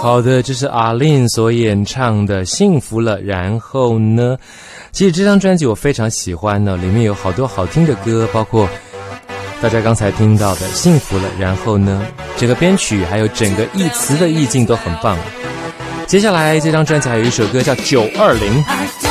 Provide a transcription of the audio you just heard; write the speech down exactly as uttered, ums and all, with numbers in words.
好的，这是阿令所演唱的《幸福了》，然后呢？其实这张专辑我非常喜欢呢，里面有好多好听的歌，包括大家刚才听到的《幸福了》，然后呢，整个编曲还有整个意词的意境都很棒。接下来这张专辑还有一首歌叫《九二零》。